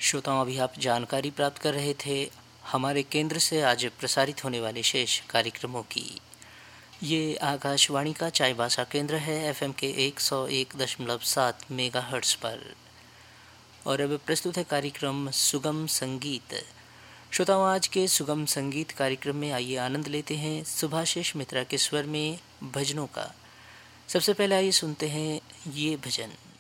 श्रोताओं, अभी आप जानकारी प्राप्त कर रहे थे हमारे केंद्र से आज प्रसारित होने वाले शेष कार्यक्रमों की। ये आकाशवाणी का चाईबासा केंद्र है एफएम के 101.7 मेगाहर्ट्ज़ पर। और अब प्रस्तुत है कार्यक्रम सुगम संगीत। श्रोताओं, आज के सुगम संगीत कार्यक्रम में आइए आनंद लेते हैं सुभाषिष मित्रा के स्वर में भजनों का। सबसे पहले आइए सुनते हैं ये भजन।